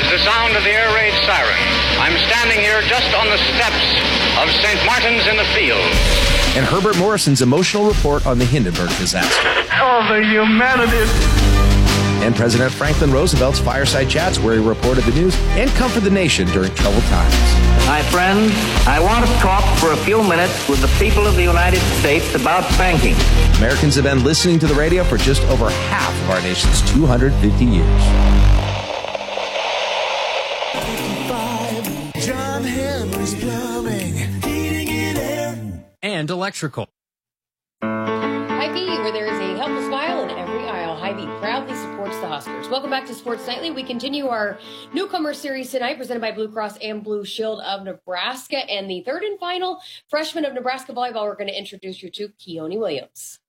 is the sound of the air raid siren. I'm standing here just on the steps of St. Martin's in the Fields. And Herbert Morrison's emotional report on the Hindenburg disaster. Oh, the humanity. And President Franklin Roosevelt's fireside chats where he reported the news and comforted the nation during troubled times. My friends, I want to talk for a few minutes with the people of the United States about banking. Americans have been listening to the radio for just over half of our nation's 250 years. John Henry's Plumbing, heating and air, and electrical. Hy-Vee, where there is a helpful smile in every aisle. Hy-Vee proudly supports the Huskers. Welcome back to Sports Nightly. We continue our newcomer series tonight, presented by Blue Cross and Blue Shield of Nebraska. And the third and final freshman of Nebraska volleyball we're going to introduce you to, Keone Williams.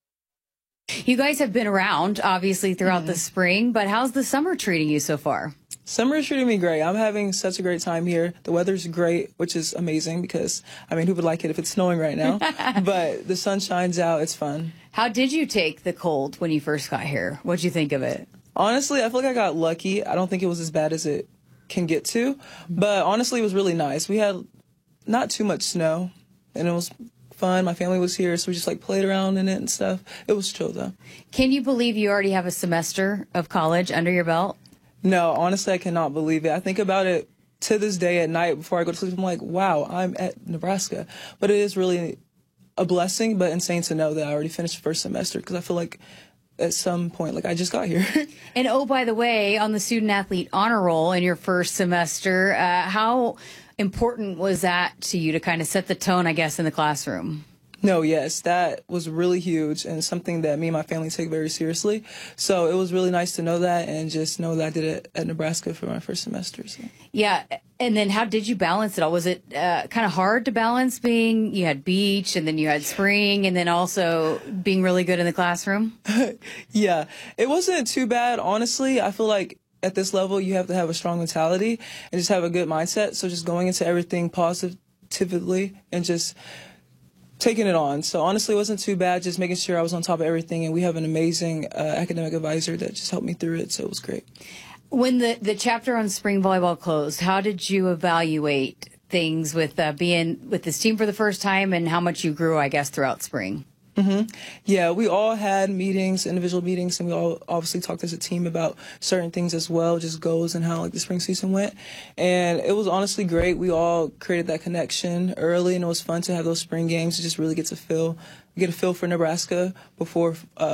You guys have been around, obviously, throughout the spring, but how's the summer treating you so far? Summer is treating me great. I'm having such a great time here. The weather's great, which is amazing because, I mean, who would like it if it's snowing right now? But the sun shines out. It's fun. How did you take the cold when you first got here? What'd you think of it? Honestly, I feel like I got lucky. I don't think it was as bad as it can get to. But honestly, it was really nice. We had not too much snow, and it was fun. My family was here, so we just played around in it and stuff. It was chill, though. Can you believe you already have a semester of college under your belt? No, honestly, I cannot believe it. I think about it to this day at night before I go to sleep. I'm like, wow, I'm at Nebraska. But it is really a blessing, but insane to know that I already finished the first semester because I feel like at some point, I just got here. And oh, by the way, on the student athlete honor roll in your first semester, how important was that to you to kind of set the tone, I guess, in the classroom? No, yes, that was really huge and something that me and my family take very seriously. So it was really nice to know that and just know that I did it at Nebraska for my first semester. So. Yeah, and then how did you balance it all? Was it kind of hard to balance you had beach and then you had spring and then also being really good in the classroom? Yeah, it wasn't too bad, honestly. I feel like at this level you have to have a strong mentality and just have a good mindset. So just going into everything positively and just taking it on. So honestly, it wasn't too bad, just making sure I was on top of everything. And we have an amazing academic advisor that just helped me through it. So it was great. When the chapter on spring volleyball closed, how did you evaluate things with being with this team for the first time and how much you grew, I guess, throughout spring? Mm-hmm. Yeah, we all had meetings, individual meetings, and we all obviously talked as a team about certain things as well, just goals and how the spring season went. And it was honestly great. We all created that connection early, and it was fun to have those spring games to just really get a feel for Nebraska before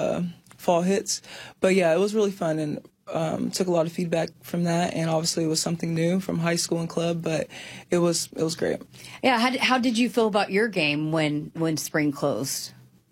fall hits. But yeah, it was really fun and took a lot of feedback from that, and obviously it was something new from high school and club, but it was great. Yeah, how did you feel about your game when spring closed?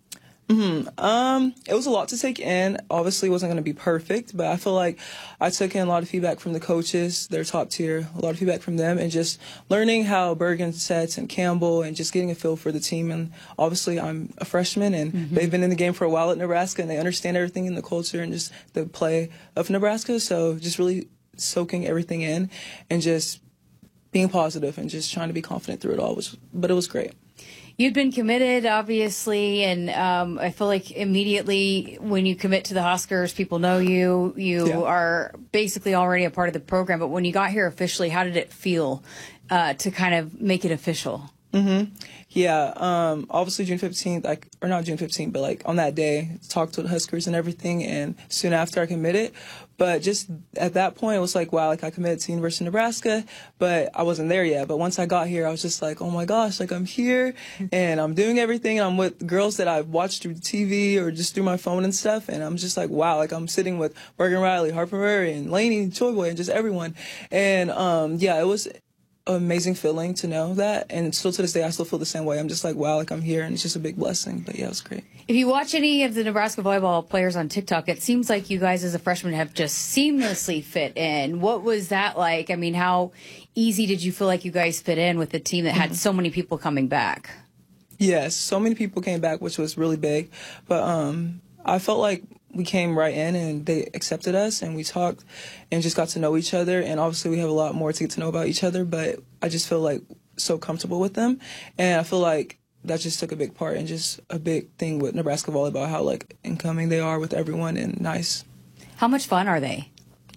It was a lot to take in. Obviously, it wasn't going to be perfect, but I feel like I took in a lot of feedback from the coaches. They're top tier. A lot of feedback from them, and just learning how Bergen sets and Campbell, and just getting a feel for the team. And obviously, I'm a freshman, and they've been in the game for a while at Nebraska, and they understand everything in the culture and just the play of Nebraska. So just really soaking everything in, and just being positive, and just trying to be confident through it all. But it was great. You'd been committed, obviously, and I feel like immediately when you commit to the Huskers, people know you. You are basically already a part of the program. But when you got here officially, how did it feel to kind of make it official? Yeah, obviously June 15th, or not June 15th, but on that day, talked to the Huskers and everything, and soon after I committed. But just at that point, it was wow, I committed to University of Nebraska, but I wasn't there yet. But once I got here, I was just oh my gosh, I'm here, and I'm doing everything, and I'm with girls that I've watched through TV or just through my phone and stuff, and I'm just wow, I'm sitting with Bergen Riley, Harper Murray, and Lainey Choiboy, and just everyone. And yeah, it was amazing feeling to know that, and still to this day I still feel the same way. I'm just wow, I'm here, and it's just a big blessing. But yeah, it was great. If you watch any of the Nebraska volleyball players on TikTok, it seems like you guys as a freshman have just seamlessly fit in. What was that like? I mean, how easy did you feel like you guys fit in with a team that had so many people coming back? Yes, so many people came back, which was really big. But I felt like we came right in and they accepted us, and we talked and just got to know each other. And obviously we have a lot more to get to know about each other, but I just feel so comfortable with them. And I feel like that just took a big part and just a big thing with Nebraska volleyball, how incoming they are with everyone and nice. How much fun are they?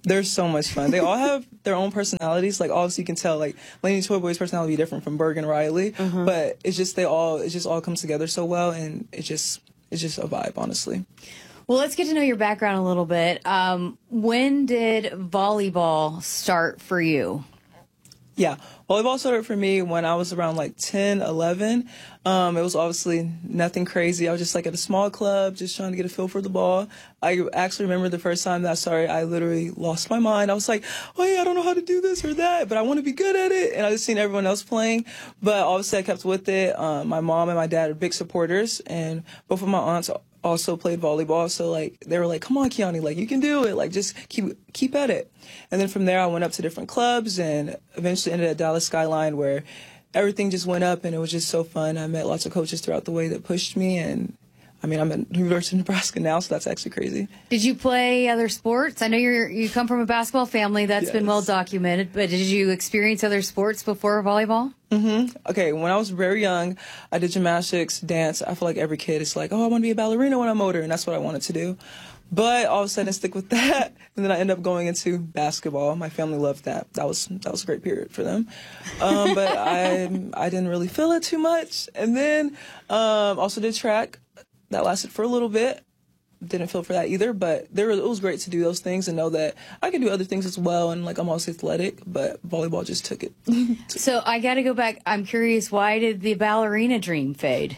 They're so much fun. They all have their own personalities. Like, obviously you can tell, like, Laney Toy Boy's personality is different from Berg and Riley. But it just all comes together so well, and it's just a vibe, honestly. Well, let's get to know your background a little bit. When did volleyball start for you? Yeah, volleyball started for me when I was around like 10, 11. It was obviously nothing crazy. I was just like at a small club, just trying to get a feel for the ball. I actually remember the first time that I started, I literally lost my mind. I was like, oh yeah, I don't know how to do this or that, but I want to be good at it. And I just seen everyone else playing. But obviously I kept with it. My mom and my dad are big supporters, and both of my aunts also played volleyball, so like they were like, come on, Kiani, like you can do it, like just keep at it. And then from there I went up to different clubs and eventually ended at Dallas Skyline, where everything just went up and it was just so fun. I met lots of coaches throughout the way that pushed me, and I mean, I'm at University of Nebraska now, so that's actually crazy. Did you play other sports? I know you come from a basketball family that's been well documented, but did you experience other sports before volleyball? Okay, when I was very young, I did gymnastics, dance. I feel like every kid is like, oh, I want to be a ballerina when I'm older, and that's what I wanted to do. But all of a sudden, I stick with that, and then I end up going into basketball. My family loved that. That was a great period for them. But I didn't really feel it too much. And then also did track. That lasted for a little bit. Didn't feel for that either, but it was great to do those things and know that I can do other things as well, and like I'm also athletic, but volleyball just took it. So I got to go back. I'm curious, why did the ballerina dream fade?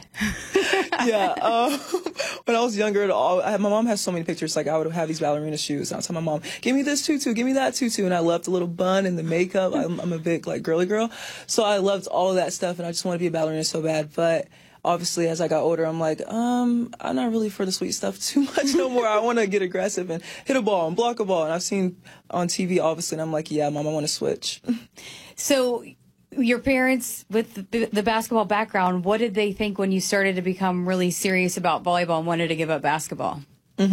Yeah, when I was younger, my mom has so many pictures. Like I would have these ballerina shoes, and I'd tell my mom, "Give me this tutu, give me that tutu," and I loved the little bun and the makeup. I'm a big like girly girl, so I loved all of that stuff, and I just want to be a ballerina so bad, but. Obviously, as I got older, I'm like, I'm not really for the sweet stuff too much no more. I want to get aggressive and hit a ball and block a ball. And I've seen on TV, obviously, and I'm like, yeah, Mom, I want to switch. So your parents, with the basketball background, what did they think when you started to become really serious about volleyball and wanted to give up basketball?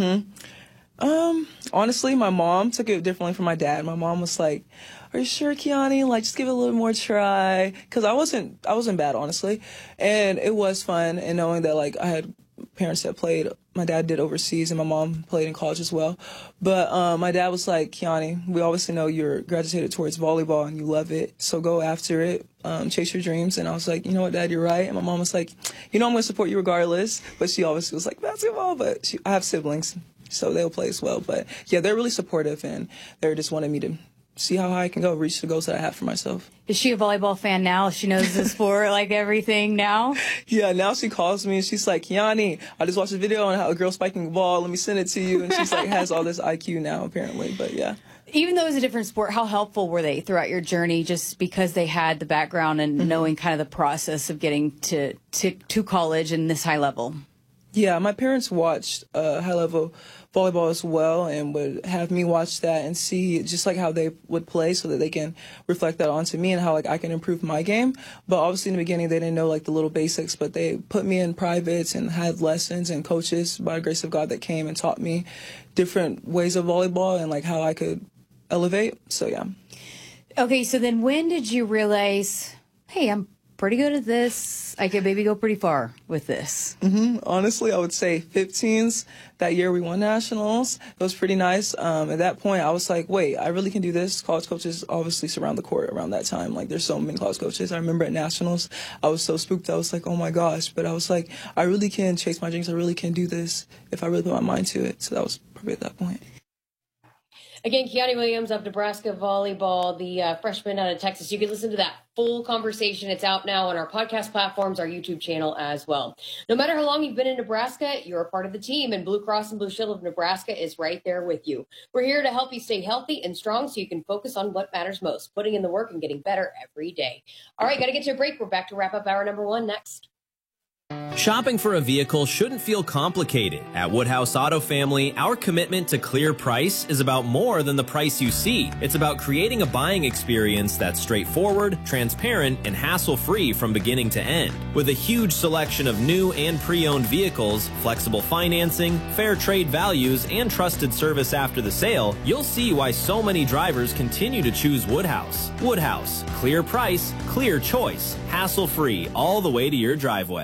Honestly, my mom took it differently from my dad. My mom was like, are you sure, Kiani? Like, just give it a little more try. Because I wasn't bad, honestly. And it was fun. And knowing that, like, I had parents that played. My dad did overseas, and my mom played in college as well. But my dad was like, Kiani, we obviously know you're gravitated towards volleyball and you love it. So go after it. Chase your dreams. And I was like, you know what, Dad, you're right. And my mom was like, you know I'm going to support you regardless. But she always was like, basketball. But I have siblings, so they'll play as well. But, yeah, they're really supportive, and they just wanted me to see how high I can go, reach the goals that I have for myself. Is she a volleyball fan now? She knows the sport, like everything now? Yeah, now she calls me and she's like, Kiani, I just watched a video on how a girl spiking the ball. Let me send it to you. And she's like, has all this IQ now, apparently. But yeah. Even though it was a different sport, how helpful were they throughout your journey, just because they had the background and knowing kind of the process of getting to college and this high level? Yeah, my parents watched high-level volleyball as well, and would have me watch that and see just like how they would play, so that they can reflect that onto me and how like I can improve my game. But obviously in the beginning they didn't know like the little basics, but they put me in privates and had lessons and coaches by the grace of God that came and taught me different ways of volleyball and like how I could elevate. So yeah. Okay, so then when did you realize, hey, I'm pretty good at this, I could maybe go pretty far with this? Honestly, I would say 15s. That year we won nationals. It was pretty nice. At that point, I was like, wait, I really can do this. College coaches obviously surround the court around that time. Like, there's so many college coaches. I remember at nationals, I was so spooked. I was like, oh my gosh. But I was like, I really can chase my dreams. I really can do this if I really put my mind to it. So that was probably at that point. Again, Kiani Williams of Nebraska Volleyball, the freshman out of Texas. You can listen to that full conversation. It's out now on our podcast platforms, our YouTube channel as well. No matter how long you've been in Nebraska, you're a part of the team, and Blue Cross and Blue Shield of Nebraska is right there with you. We're here to help you stay healthy and strong so you can focus on what matters most, putting in the work and getting better every day. All right, got to get to a break. We're back to wrap up hour number 1 next. Shopping for a vehicle shouldn't feel complicated. At Woodhouse Auto Family, our commitment to clear price is about more than the price you see. It's about creating a buying experience that's straightforward, transparent, and hassle-free from beginning to end. With a huge selection of new and pre-owned vehicles, flexible financing, fair trade values, and trusted service after the sale, you'll see why so many drivers continue to choose Woodhouse. Woodhouse, clear price, clear choice, hassle-free all the way to your driveway.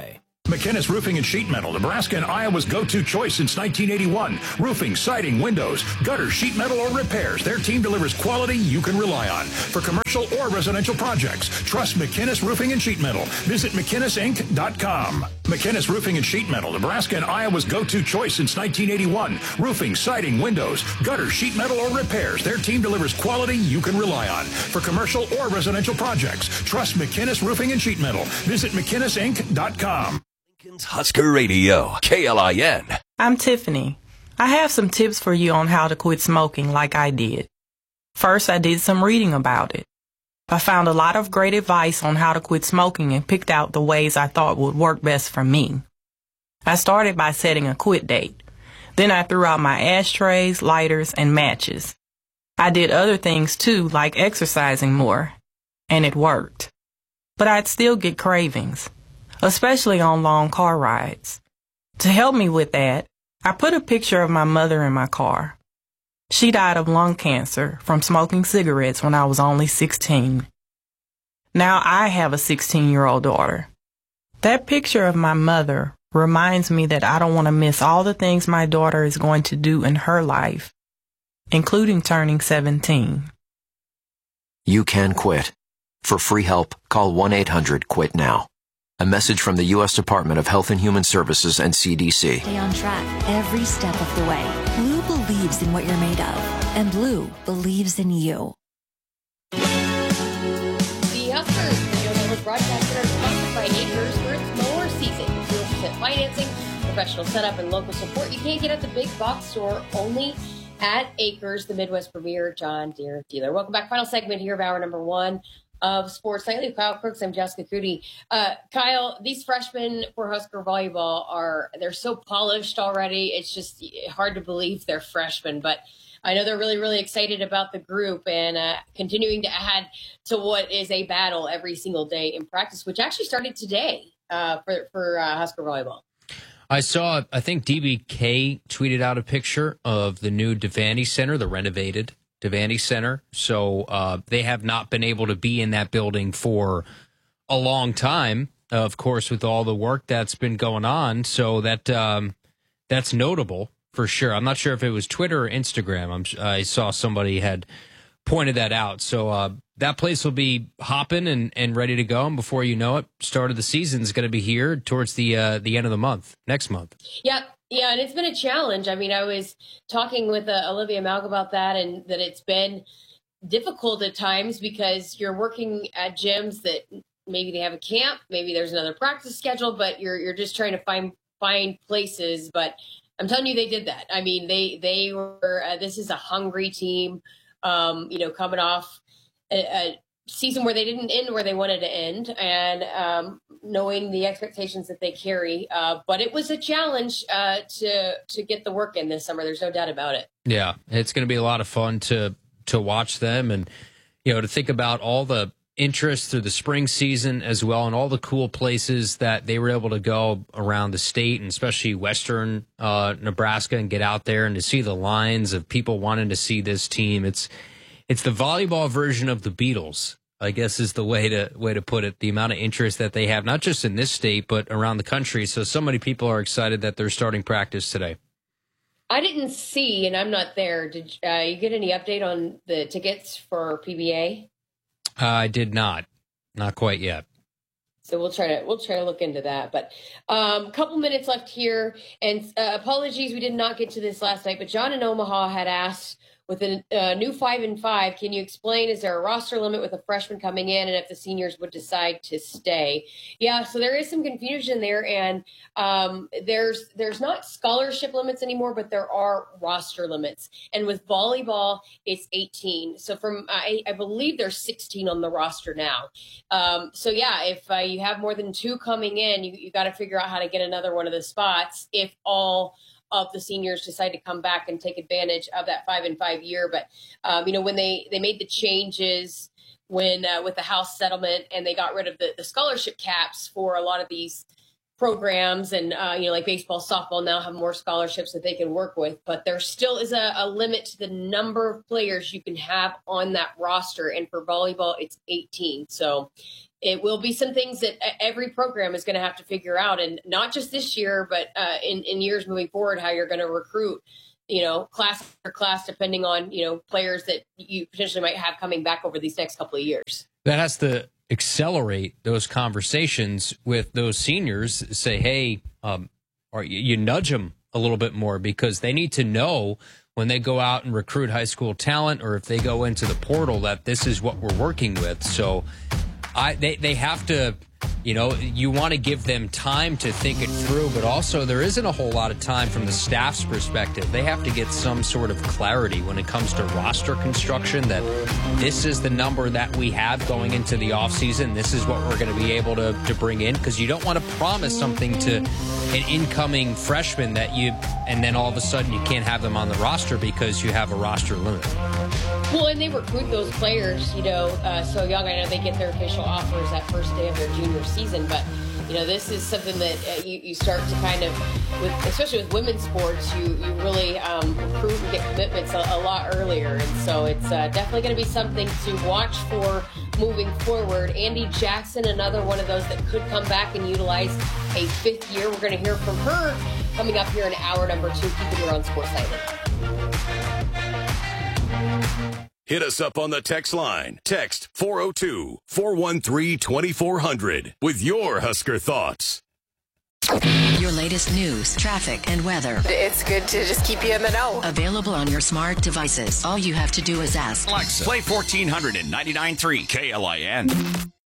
McInnes Roofing and Sheet Metal, Nebraska and Iowa's go-to choice since 1981. Roofing, siding, windows, gutters, sheet metal, or repairs. Their team delivers quality you can rely on. For commercial or residential projects, trust McInnes Roofing and Sheet Metal. Visit McInnesInc.com. McInnes Roofing and Sheet Metal, Nebraska and Iowa's go-to choice since 1981. Roofing, siding, windows, gutters, sheet metal, or repairs. Their team delivers quality you can rely on. For commercial or residential projects, trust McInnes Roofing and Sheet Metal. Visit McInnesInc.com. Husker Radio, KLIN. I'm Tiffany. I have some tips for you on how to quit smoking like I did. First, I did some reading about it. I found a lot of great advice on how to quit smoking and picked out the ways I thought would work best for me. I started by setting a quit date. Then I threw out my ashtrays, lighters, and matches. I did other things too, like exercising more, and it worked. But I'd still get cravings, especially on long car rides. To help me with that, I put a picture of my mother in my car. She died of lung cancer from smoking cigarettes when I was only 16. Now I have a 16-year-old daughter. That picture of my mother reminds me that I don't want to miss all the things my daughter is going to do in her life, including turning 17. You can quit. For free help, call 1-800-QUIT-NOW. A message from the U.S. Department of Health and Human Services and CDC. Stay on track every step of the way. Blue believes in what you're made of, and Blue believes in you. The Huskers Radio Network broadcast center is sponsored by Acres for its mower season. 0% financing, professional setup, and local support you can't get at the big box store, only at Acres, the Midwest premier John Deere dealer. Welcome back. Final segment here of hour number 1 of Sports Nightly. Kyle Crooks, I'm Jessica Cootie. Kyle, these freshmen for Husker volleyball they're so polished already. It's just hard to believe they're freshmen, but I know they're really, really excited about the group and continuing to add to what is a battle every single day in practice, which actually started today for Husker volleyball. I think DBK tweeted out a picture of the new Devaney Center, the renovated Devaney Center. So they have not been able to be in that building for a long time, of course, with all the work that's been going on. So that's notable for sure. I'm not sure if it was Twitter or Instagram. I saw somebody had pointed that out. So that place will be hopping and ready to go. And before you know it, start of the season is going to be here towards the end of the month, next month. Yeah, and it's been a challenge. I mean, I was talking with Olivia Malk about that, and that it's been difficult at times because you're working at gyms that maybe they have a camp, maybe there's another practice schedule, but you're just trying to find places. But I'm telling you, they did that. I mean, they were. This is a hungry team. Coming off a season where they didn't end where they wanted to end, and knowing the expectations that they carry. But it was a challenge to get the work in this summer. There's no doubt about it. Yeah, it's going to be a lot of fun to watch them, and to think about all the interest through the spring season as well, and all the cool places that they were able to go around the state, and especially western Nebraska, and get out there and to see the lines of people wanting to see this team. It's the volleyball version of the Beatles, I guess, is the way to put it. The amount of interest that they have, not just in this state, but around the country. So many people are excited that they're starting practice today. I didn't see, and I'm not there. Did you get any update on the tickets for PBA? I did not quite yet. So we'll try to look into that. But a couple minutes left here, and apologies we did not get to this last night. But John in Omaha had asked, with a new 5-5, can you explain, is there a roster limit with a freshman coming in, and if the seniors would decide to stay? Yeah, so there is some confusion there, and there's not scholarship limits anymore, but there are roster limits. And with volleyball, it's 18. So I believe there's 16 on the roster now. If you have more than 2 coming in, you got to figure out how to get another one of the spots if all of the seniors decide to come back and take advantage of that 5-5 year. But, when they made the changes with the House settlement, and they got rid of the scholarship caps for a lot of these programs, and, like baseball, softball now have more scholarships that they can work with, but there still is a limit to the number of players you can have on that roster. And for volleyball, it's 18. So it will be some things that every program is going to have to figure out, and not just this year, but in years moving forward, how you're going to recruit, class after class, depending on, players that you potentially might have coming back over these next couple of years. That has to accelerate those conversations with those seniors. Say, hey, or you nudge them a little bit more, because they need to know when they go out and recruit high school talent, or if they go into the portal, that this is what we're working with. So they have to, you want to give them time to think it through, but also there isn't a whole lot of time from the staff's perspective. They have to get some sort of clarity when it comes to roster construction, that this is the number that we have going into the offseason. This is what we're going to be able to bring in, because you don't want to promise something to an incoming freshman and then all of a sudden you can't have them on the roster because you have a roster limit. Well, and they recruit those players, so young. I know they get their official offers that first day of their junior season, but this is something that you start to kind of, especially with women's sports, you really recruit and get commitments a lot earlier, and so it's definitely going to be something to watch for moving forward. Andy Jackson, another one of those that could come back and utilize a fifth year. We're going to hear from her coming up here in hour number 2. Keep it here on Sports Nightly. Hit us up on the text line. Text 402-413-2400 with your Husker thoughts. Your latest news, traffic, and weather. It's good to just keep you in the know. Available on your smart devices. All you have to do is ask. Alexa, play 1499.3 KLIN.